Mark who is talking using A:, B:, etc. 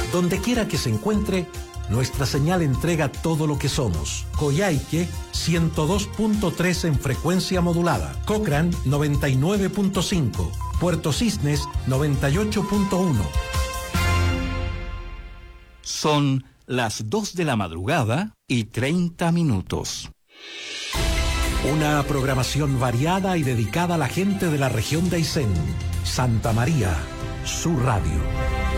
A: Donde quiera que se encuentre, nuestra señal entrega todo lo que somos. Coyhaique 102.3 en frecuencia modulada. Cochrane 99.5. Puerto Cisnes 98.1.
B: Son las 2 de la madrugada y 30 minutos.
A: Una programación variada y dedicada a la gente de la región de Aysén. Santa María, su radio.